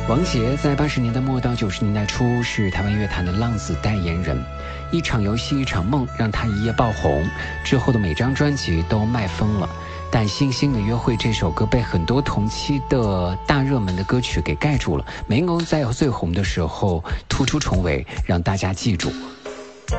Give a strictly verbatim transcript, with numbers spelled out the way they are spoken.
王杰在八十年代末到九十年代初是台湾乐坛的浪子代言人，一场游戏一场梦让他一夜爆红，之后的每张专辑都卖疯了。但《星星的约会》这首歌被很多同期的大热门的歌曲给盖住了，没能在最红的时候突出重围，让大家记住。